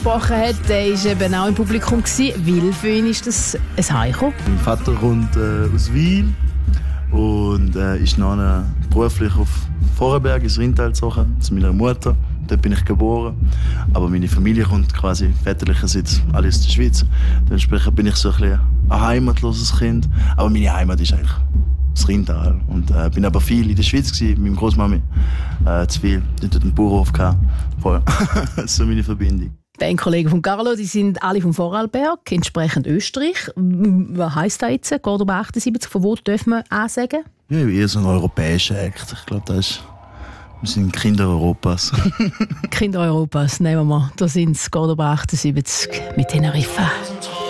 gesprochen hat, der war eben auch im Publikum. Weil für ihn ist das ein Heimkommen. Mein Vater kommt aus Wil und ist noch beruflich auf Vorarlberg, ins Rheintal gezogen, zu meiner Mutter. Dort bin ich geboren. Aber meine Familie kommt quasi väterlicherseits alles aus der Schweiz. Dementsprechend bin ich so ein bisschen ein heimatloses Kind. Aber meine Heimat ist eigentlich das Rheintal. Und bin aber viel in der Schweiz gewesen, mit meiner Großmami. Zu viel. Dort hat einen Bauernhof gehabt. Voll. Das ist so meine Verbindung. Bandkollegen von Carlo, die sind alle vom Vorarlberg, entsprechend Österreich. Was heisst das jetzt? Cordoba 78, von wo dürfen wir ansagen? Ja, eher so ein europäischer Act. Ich glaube, wir sind Kinder Europas. Kinder Europas, nehmen wir mal. Da sind es Cordoba 78 mit Teneriffa.